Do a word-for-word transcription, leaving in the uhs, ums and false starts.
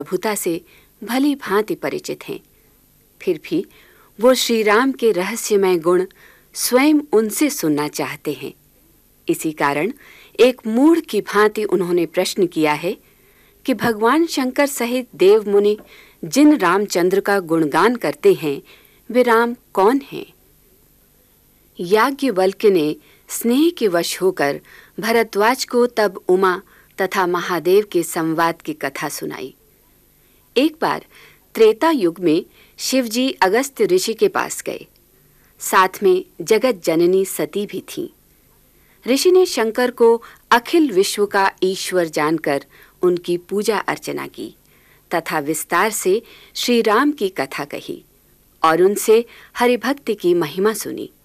प्रभुता से भली भांति परिचित हैं। फिर भी वो श्री राम के रहस्यमय गुण स्वयं उनसे सुनना चाहते हैं। इसी कारण एक मूढ़ की भांति उन्होंने प्रश्न किया है कि भगवान शंकर सहित देव मुनि जिन रामचंद्र का गुणगान करते हैं वे राम कौन हैं? याज्ञवल्क्य ने स्नेह के वश होकर भरद्वाज को तब उमा तथा महादेव के संवाद की कथा सुनाई। एक बार त्रेता युग में शिवजी अगस्त्य ऋषि के पास गए। साथ में जगत जननी सती भी थीं। ऋषि ने शंकर को अखिल विश्व का ईश्वर जानकर उनकी पूजा अर्चना की तथा विस्तार से श्री राम की कथा कही और उनसे हरिभक्ति की महिमा सुनी।